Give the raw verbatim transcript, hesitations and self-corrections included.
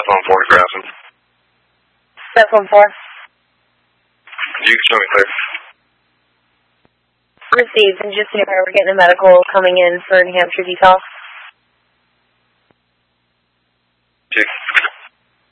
phone four to Grafton. Cell phone four. You can show me clear. Received, and just so you know, we're getting a medical coming in for New Hampshire detail. Chief.